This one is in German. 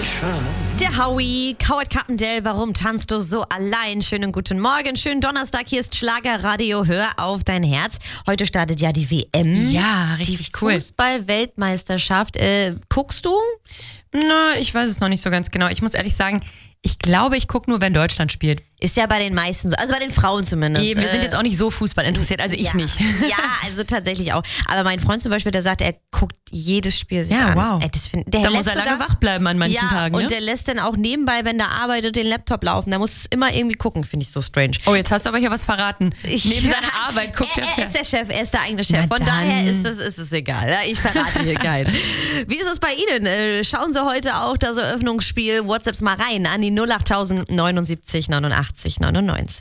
Der Howie, Howard Carpendale, warum tanzt du so allein? Schönen guten Morgen, schönen Donnerstag, hier ist Schlagerradio, hör auf dein Herz. Heute startet ja die WM. Ja, richtig die cool. Fußball-Weltmeisterschaft. Guckst du? Na, ich weiß es noch nicht so ganz genau. Ich muss ehrlich sagen, ich glaube, ich gucke nur, wenn Deutschland spielt. Ist ja bei den meisten so, also bei den Frauen zumindest. Eben, wir sind jetzt auch nicht so Fußball interessiert, also ich nicht. Ja, also tatsächlich auch. Aber mein Freund zum Beispiel, der sagt, er guckt jedes Spiel sich an. Wow. Der da muss er lange wach bleiben an manchen Tagen. Und ne? der lässt dann auch nebenbei, wenn der arbeitet, den Laptop laufen. Da muss es immer irgendwie gucken, finde ich so strange. Oh, jetzt hast du aber hier was verraten. Neben seiner Arbeit guckt er ist der Chef, er ist der eigene Chef. Von daher ist es egal. Ja? Ich verrate hier keinen. Wie ist es bei Ihnen? Schauen Sie heute auch das Eröffnungsspiel WhatsApps mal rein an die 08000 79 89 99.